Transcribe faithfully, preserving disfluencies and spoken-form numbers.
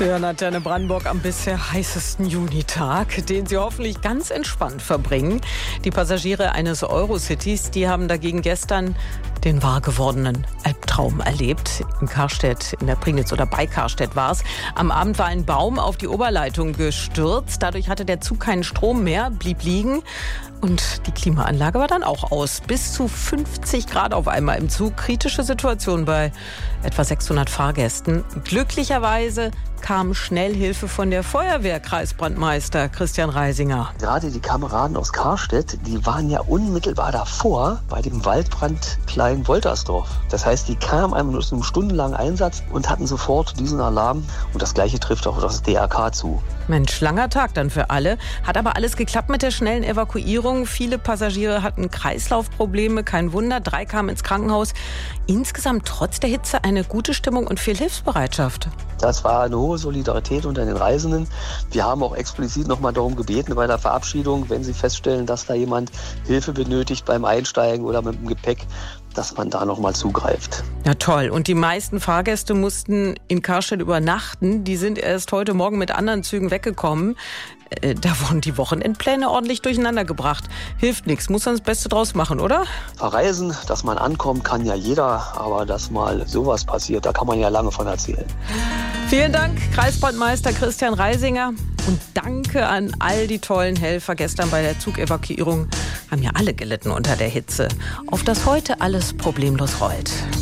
Sie hören Antenne Brandenburg am bisher heißesten Junitag, den Sie hoffentlich ganz entspannt verbringen. Die Passagiere eines Eurocities, die haben dagegen gestern den wahr gewordenen Albtraum erlebt. In Karstedt, in der Prignitz oder bei Karstedt war es. Am Abend war ein Baum auf die Oberleitung gestürzt. Dadurch hatte der Zug keinen Strom mehr, blieb liegen. Und die Klimaanlage war dann auch aus. Bis zu fünfzig Grad auf einmal im Zug. Kritische Situation bei etwa sechshundert Fahrgästen. Glücklicherweise kam schnell Hilfe von der Feuerwehr, Kreisbrandmeister Christian Reisinger. Gerade die Kameraden aus Karstedt, die waren ja unmittelbar davor bei dem Waldbrand Klein-Woltersdorf. Das heißt, die kamen einem aus einem stundenlangen Einsatz und hatten sofort diesen Alarm. Und das Gleiche trifft auch das D R K zu. Mensch, langer Tag dann für alle. Hat aber alles geklappt mit der schnellen Evakuierung. Viele Passagiere hatten Kreislaufprobleme, kein Wunder. Drei kamen ins Krankenhaus. Insgesamt trotz der Hitze eine gute Stimmung und viel Hilfsbereitschaft. Das war eine hohe Solidarität unter den Reisenden. Wir haben auch explizit noch mal darum gebeten bei der Verabschiedung, wenn Sie feststellen, dass da jemand Hilfe benötigt beim Einsteigen oder mit dem Gepäck, dass man da noch mal zugreift. Ja, toll. Und die meisten Fahrgäste mussten in Karstedt übernachten. Die sind erst heute Morgen mit anderen Zügen weggekommen. Da wurden die Wochenendpläne ordentlich durcheinander gebracht. Hilft nichts, muss man das Beste draus machen, oder? Verreisen, dass man ankommt, kann ja jeder. Aber dass mal sowas passiert, da kann man ja lange von erzählen. Vielen Dank, Kreisbrandmeister Christian Reisinger. Und danke an all die tollen Helfer. Gestern bei der Zugevakuierung haben ja alle gelitten unter der Hitze. Auf dass heute alles problemlos rollt.